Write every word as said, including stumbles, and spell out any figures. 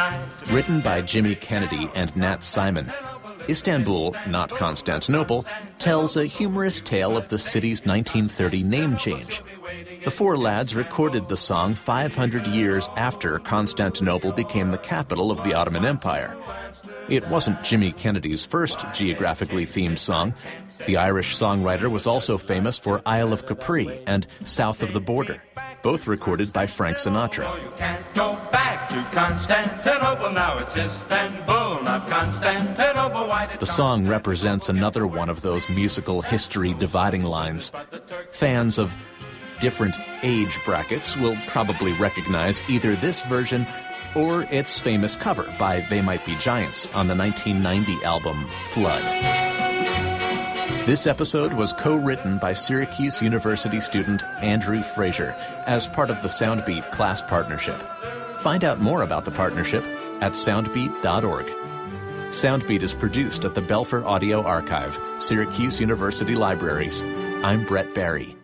Written by Jimmy Kennedy and Nat Simon, Istanbul, not Constantinople, tells a humorous tale of the city's nineteen thirty name change. The four lads recorded the song five hundred years after Constantinople became the capital of the Ottoman Empire. It wasn't Jimmy Kennedy's first geographically themed song. The Irish songwriter was also famous for Isle of Capri and South of the Border, both recorded by Frank Sinatra. You can't go back to Constantinople, now it's Istanbul, not Constantinople. Why did The song represents another one of those musical history dividing lines. Fans of different age brackets will probably recognize either this version or its famous cover by They Might Be Giants on the nineteen ninety album Flood. This episode was co-written by Syracuse University student Andrew Fraser as part of the Soundbeat class partnership. Find out more about the partnership at soundbeat dot org. Soundbeat is produced at the Belfer Audio Archive, Syracuse University Libraries. I'm Brett Barry.